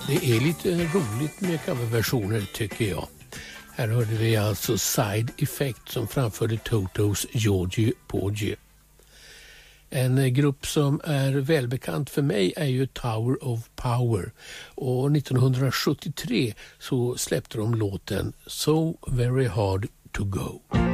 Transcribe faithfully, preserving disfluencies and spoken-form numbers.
Det är lite roligt med coverversioner tycker jag. Här hörde vi alltså Side Effect som framförde Totos Georgie Porgy. En grupp som är välbekant för mig är ju Tower of Power. Och nittonhundrasjuttiotre så släppte de låten So Very Hard To Go.